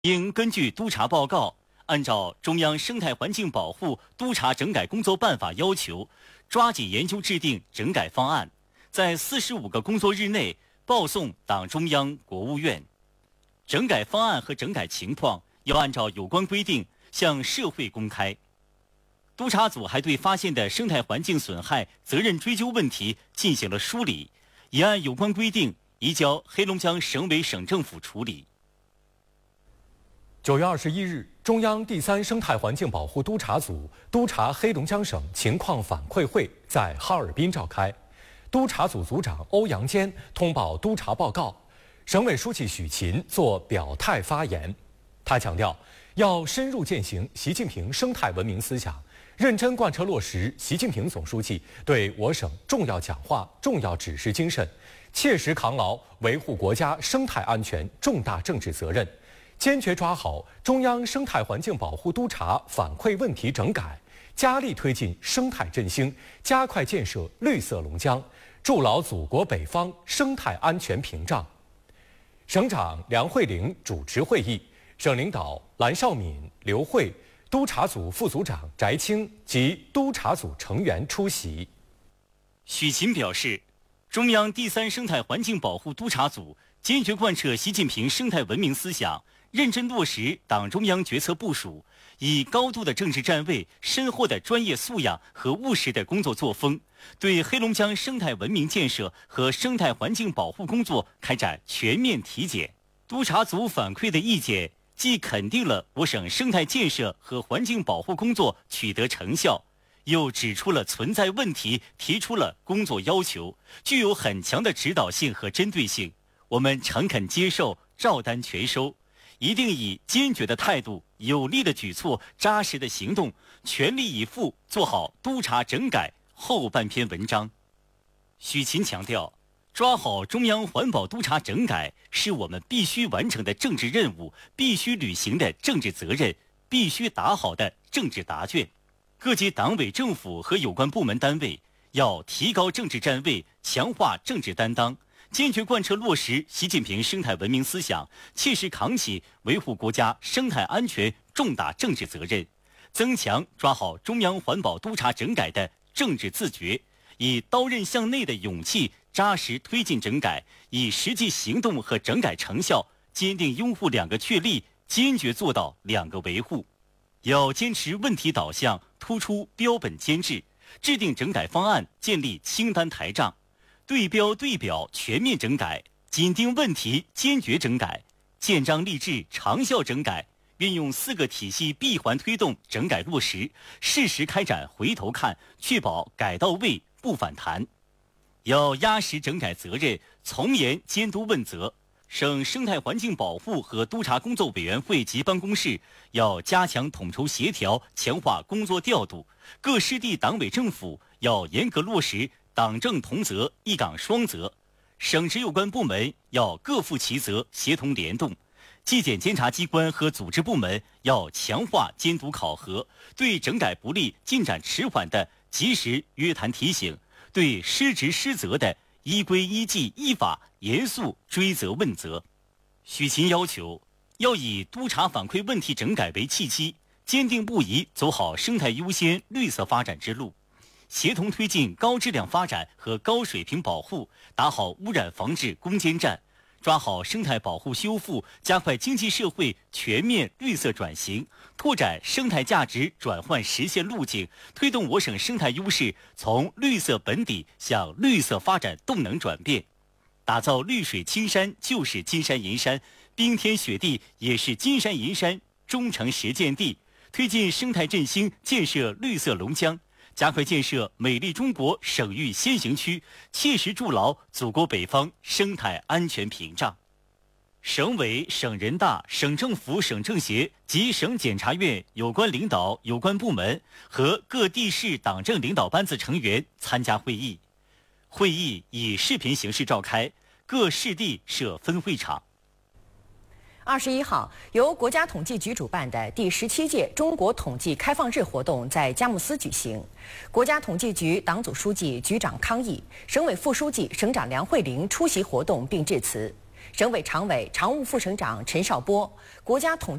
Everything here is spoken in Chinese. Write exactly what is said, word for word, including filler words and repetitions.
应根据督查报告，按照中央生态环境保护督查整改工作办法要求，抓紧研究制定整改方案，在四十五个工作日内报送党中央、国务院。整改方案和整改情况要按照有关规定向社会公开。督查组还对发现的生态环境损害责任追究问题进行了梳理，已按有关规定移交黑龙江省委省政府处理。 九月二十一日，中央第三生态环境保护督查组督查黑龙江省情况反馈会在哈尔滨召开。督查组组长欧阳坚通报督查报告，省委书记许勤作表态发言。他强调，要深入践行习近平生态文明思想，认真贯彻落实习近平总书记对我省重要讲话、重要指示精神，切实扛牢维护国家生态安全重大政治责任，坚决抓好中央生态环境保护督查反馈问题整改，加力推进生态振兴，加快建设绿色龙江，筑牢祖国北方生态安全屏障。省长梁慧玲主持会议，省领导蓝绍敏、刘慧、督查组副组长翟青及督查组成员出席。 许勤表示，中央第三生态环境保护督查组坚决贯彻习近平生态文明思想，认真落实党中央决策部署，以高度的政治站位、深厚的专业素养和务实的工作作风，对黑龙江生态文明建设和生态环境保护工作开展全面体检。督查组反馈的意见既肯定了我省生态建设和环境保护工作取得成效，又指出了存在问题，提出了工作要求，具有很强的指导性和针对性。我们诚恳接受，照单全收，一定以坚决的态度、有力的举措、扎实的行动，全力以赴做好督查整改后半篇文章。许勤强调，抓好中央环保督查整改是我们必须完成的政治任务，必须履行的政治责任，必须打好的政治答卷。各级党委政府和有关部门单位要提高政治站位，强化政治担当，坚决贯彻落实习近平生态文明思想，切实扛起维护国家生态安全重大政治责任，增强抓好中央环保督查整改的政治自觉，以刀刃向内的勇气扎实推进整改，以实际行动和整改成效坚定拥护两个确立，坚决做到两个维护。要坚持问题导向，突出标本兼治，制定整改方案，建立清单台账，对标对表全面整改，紧盯问题坚决整改，建章立制长效整改，运用四个体系闭环推动整改落实，适时开展回头看，确保改到位不反弹。要压实整改责任，从严监督问责。省生态环境保护和督查工作委员会及办公室要加强统筹协调，强化工作调度。各市地党委政府要严格落实党政同责、一岗双责。省直有关部门要各负其责，协同联动。纪检监察机关和组织部门要强化监督考核，对整改不力、进展迟缓的及时约谈提醒，对失职失责的依规依纪依法严肃追责问责。许勤要求，要以督查反馈问题整改为契机，坚定不移走好生态优先、绿色发展之路，协同推进高质量发展和高水平保护，打好污染防治攻坚战，抓好生态保护修复，加快经济社会全面绿色转型，拓展生态价值转换实现路径，推动我省生态优势从绿色本底向绿色发展动能转变，打造绿水青山就是金山银山，冰天雪地也是金山银山忠诚实践地，推进生态振兴，建设绿色龙江，加快建设美丽中国省域先行区，切实筑牢祖国北方生态安全屏障。省委、省人大、省政府、省政协及省检察院有关领导、有关部门和各地市党政领导班子成员参加会议。会议以视频形式召开，各市地设分会场。 二十一号，由国家统计局主办的第十七届中国统计开放日活动在佳木斯举行。国家统计局党组书记、局长康毅，省委副书记、省长梁慧玲出席活动并致辞。 省委常委、常务副省长陈少波，国家统。